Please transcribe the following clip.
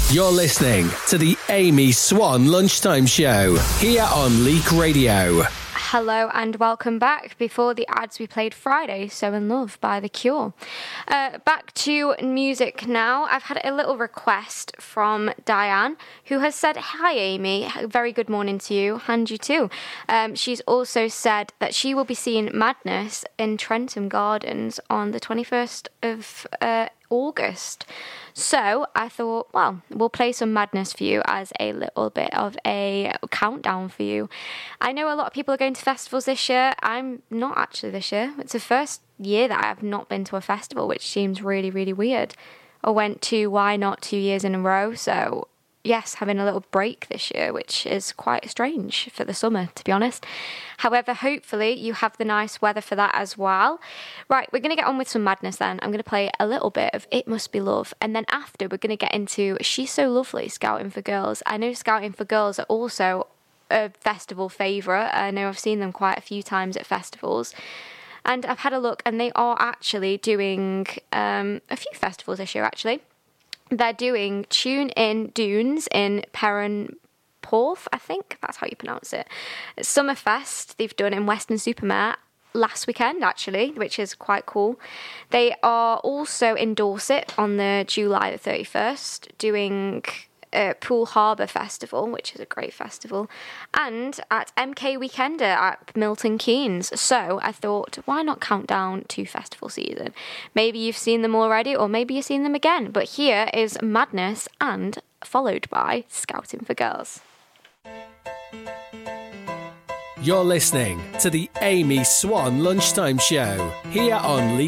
You're listening to the Amy Swan Lunchtime Show here on Leak Radio. Hello and welcome back. Before the ads, we played Friday, So In Love by The Cure. Back to music now. I've had a little request from Diane, who has said, "Hi Amy, very good morning to you, and you too." She's also said that she will be seeing Madness in Trentham Gardens on the 21st of August. So I thought, well, we'll play some Madness for you as a little bit of a countdown for you. I know a lot of people are going to festivals this year. I'm not actually this year. It's the first year that I have not been to a festival, which seems really, really weird. I went to Why Not 2 years in a row, so yes, having a little break this year, which is quite strange for the summer, to be honest. However, hopefully you have the nice weather for that as well. Right, we're going to get on with some Madness then. I'm going to play a little bit of It Must Be Love, and then after we're going to get into She's So Lovely, Scouting for Girls. I know Scouting for Girls are also a festival favourite. I know I've seen them quite a few times at festivals. And I've had a look, and they are actually doing a few festivals this year, actually. They're doing Tune In Dunes in Perranporth, I think that's how you pronounce it. Summerfest, they've done in Weston-super-Mare last weekend, actually, which is quite cool. They are also in Dorset on the July the 31st, doing Poole Harbour Festival, which is a great festival, and at MK Weekender at Milton Keynes. So I thought, why not count down to festival season? Maybe you've seen them already, or maybe you've seen them again. But here is Madness, and followed by Scouting for Girls. You're listening to the Amy Swan Lunchtime Show here on Leak